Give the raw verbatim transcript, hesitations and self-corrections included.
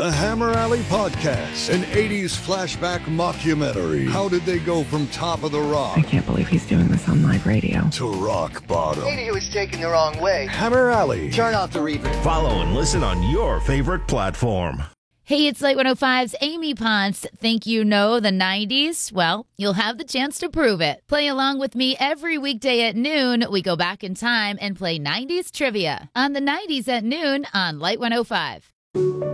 The Hammer Alley Podcast, an eighties flashback mockumentary. How did they go from top of the rock? I can't believe he's doing this on live radio. To rock bottom. Maybe he was taken the wrong way. Hammer Alley. Turn off the reverb. Follow and listen on your favorite platform. Hey, it's Light one oh five's Amy Ponce. Think you know the nineties? Well, you'll have the chance to prove it. Play along with me every weekday at noon. We go back in time and play nineties trivia on the nineties at noon on Light one oh five.